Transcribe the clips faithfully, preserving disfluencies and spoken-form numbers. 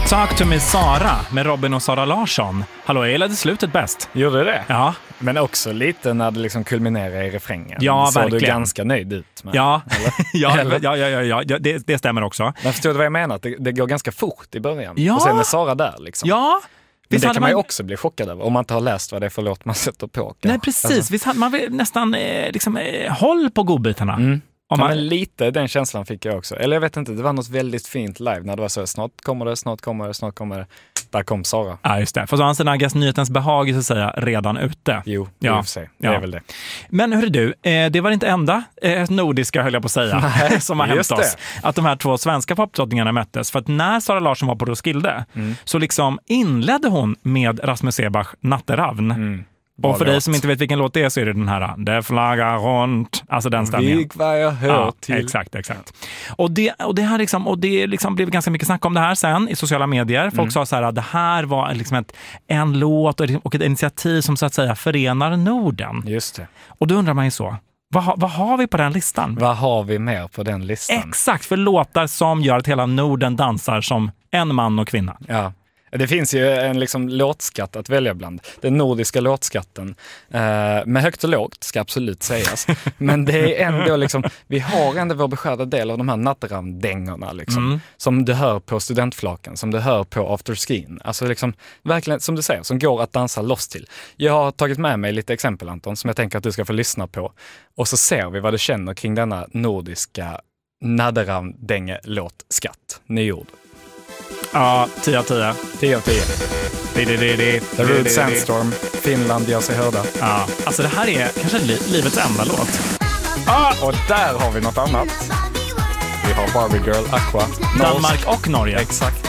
Talk to me Sara med Robin och Sara Larsson. Hallå, jag gillade slutet bäst. Gjorde det? Ja. Men också lite när det liksom kulminerar i refrängen. Ja, så verkligen. du ganska nöjd ut med. Ja, ja, Eller? ja, ja, ja, ja det, det stämmer också. Men förstår du vad jag menar? Det, det går ganska fort i början. Ja. Och sen är Sara där liksom. Ja. Men det kan hade man ju man... också bli chockad över om man inte har läst vad det är för låt man sätter på. Nej, precis. Alltså. Visst hade man vill nästan eh, liksom, eh, håll på godbitarna. Mm. Om Ja, man... men lite den känslan fick jag också. Eller jag vet inte, det var något väldigt fint live när det var så, snart kommer det, snart kommer det, snart kommer det. Där kom Sara. Ja, just det. För så anser Aggas nyhetens behag så att säga redan ute. Jo, ja. i och för sig. Det ja. är väl det. Men hörru du, eh, det var inte enda eh, nordiska, höll jag på att säga, Nej, som har hänt oss. Att de här två svenska popdrottningarna möttes. För att när Sara Larsson var på Roskilde mm. så liksom inledde hon med Rasmus Sebach Natteravn. Mm. Och för dig som inte vet vilken låt det är så är det den här Det flaggar runt, alltså den stämningen. Vik vad jag hör ja, till. Exakt, exakt. Och det, och det här liksom, och det liksom blev ganska mycket snack om det här sen i sociala medier. Folk mm. sa så här att det här var liksom ett, en låt och ett initiativ som så att säga förenar Norden. Just det. Och då undrar man ju så, vad, vad har vi på den listan? Vad har vi mer på den listan? Exakt, för låtar som gör att hela Norden dansar som en man och kvinna. Ja. Det finns ju en liksom låtskatt att välja bland. Den nordiska låtskatten. Eh, med högt och lågt ska absolut sägas. Men det är ändå liksom, vi har ändå vår beskärda del av de här natteravndängorna liksom. Mm. Som du hör på studentflaken, som du hör på afterskin. Alltså liksom, verkligen som du säger, som går att dansa loss till. Jag har tagit med mig lite exempel, Anton, som jag tänker att du ska få lyssna på. Och så ser vi vad du känner kring denna nordiska natteravndänge-låtskatt. Nyord. Ja, tio av tio. tio av tio. The Rude Sandstorm, Finland gör sig hörda. Ja, alltså det här är kanske li- livets enda låt. Ah, och där har vi något annat. Vi har Barbie Girl, Aqua. Danmark och Norge. Exakt.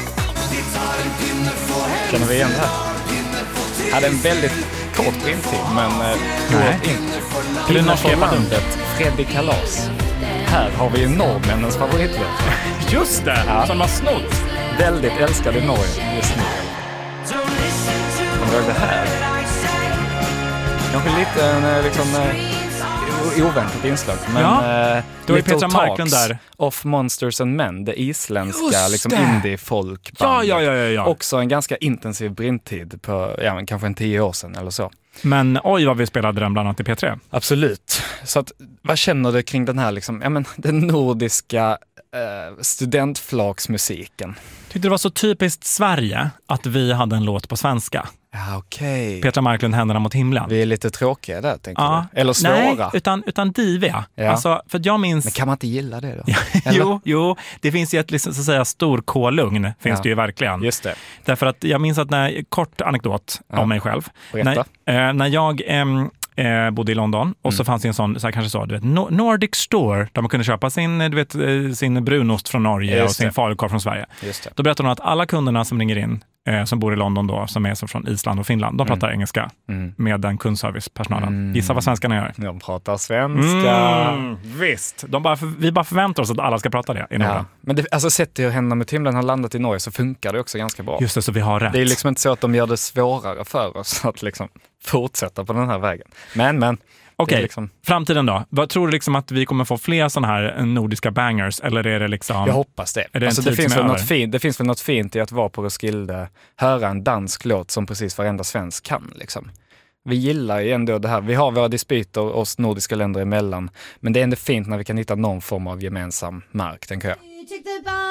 Känner vi igen det här? Hade en väldigt kort brintid, men går in. Till norska landet, Freddy Kalas. Här har vi ju norrmännens favoritlåt. Just det, ja. Som har snott. Väldigt älskad i Norge just nu. Kommer du ihåg det här? Kanske lite en liksom, uh, oväntat inslag. Men ja. uh, då är Petra Marklund där. Of Monsters and Men, det isländska liksom indie-folkband. Ja, ja, ja, ja, ja. Också en ganska intensiv brintid på ja, kanske en tio år sedan eller så. Men oj vad vi spelade den bland annat i P tre. Absolut. Så att, vad känner du kring den här liksom, ja, men, den nordiska Uh, studentflaksmusiken? Tyckte det var så typiskt Sverige att vi hade en låt på svenska. Ja, okej. Okay. Petra Marklund, Händerna mot himlen. Vi är lite tråkiga där, tänker ja. du? Eller svåra? Nej, utan, utan diviga. Ja. Alltså, för jag minns... Men kan man inte gilla det då? jo, jo, det finns ju ett liksom, så att säga, stor K-lugn finns ja. det ju verkligen. Just det. Därför att jag minns att när, kort anekdot ja. om mig själv. Berätta. När, eh, när jag... Ehm, Eh, bodde i London och mm. så fanns det en sån, så här, kanske så, du vet, Nordic Store där man kunde köpa sin, du vet, sin brunost från Norge och sin falukorv från Sverige. Då berättar de att alla kunderna som ringer in eh, som bor i London då, som är så från Island och Finland, de pratar mm. engelska mm. med den kundservicepersonalen. Mm. Gissa vad svenskarna gör? De pratar svenska. Mm, visst. De bara, vi bara förväntar oss att alla ska prata det i Norden. Ja. Men det, alltså sett hur Händerna mot himlen har landat i Norge så funkar det också ganska bra. Just det, så vi har rätt. Det är liksom inte så att de gör det svårare för oss att liksom fortsätta på den här vägen. Men, men. Okej, okay. liksom... framtiden då? Vad tror du liksom att vi kommer få fler sådana här nordiska bangers? Eller är det liksom... Jag hoppas det. Är det, alltså, det, finns väl något fint, det finns väl något fint i att vara på Roskilde, höra en dansk låt som precis varenda svensk kan. Liksom. Vi gillar ju ändå det här. Vi har våra dispyter oss nordiska länder emellan. Men det är ändå fint när vi kan hitta någon form av gemensam mark, tänker jag.